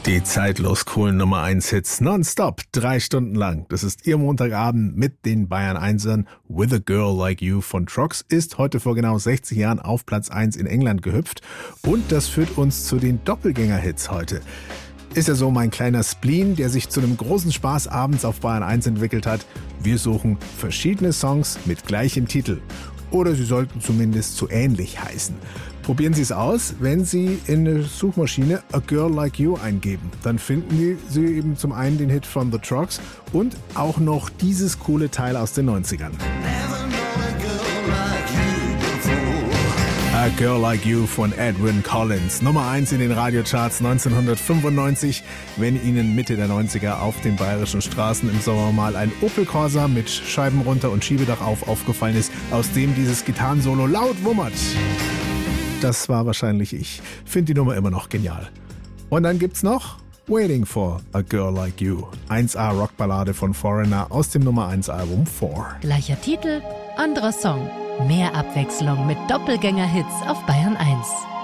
Die zeitlos coolen Nummer 1 Hits nonstop, 3 Stunden lang. Das ist Ihr Montagabend mit den Bayern 1ern. With a Girl Like You von Trox ist heute vor genau 60 Jahren auf Platz 1 in England gehüpft. Und das führt uns zu den Doppelgänger-Hits heute. Ist ja so mein kleiner Spleen, der sich zu einem großen Spaß abends auf Bayern 1 entwickelt hat. Wir suchen verschiedene Songs mit gleichem Titel. Oder sie sollten zumindest so ähnlich heißen. Probieren Sie es aus, wenn Sie in der Suchmaschine A Girl Like You eingeben. Dann finden Sie eben zum einen den Hit von The Trox und auch noch dieses coole Teil aus den 90ern. A Girl Like You von Edwyn Collins. Nummer 1 in den Radiocharts 1995. Wenn Ihnen Mitte der 90er auf den bayerischen Straßen im Sommer mal ein Opel Corsa mit Scheiben runter und Schiebedach aufgefallen ist, aus dem dieses Gitarrensolo laut wummert. Das war wahrscheinlich ich. Find die Nummer immer noch genial. Und dann gibt's noch Waiting for a Girl Like You. 1A Rockballade von Foreigner aus dem Nummer 1 Album 4. Gleicher Titel, anderer Song. Mehr Abwechslung mit Doppelgänger-Hits auf Bayern 1.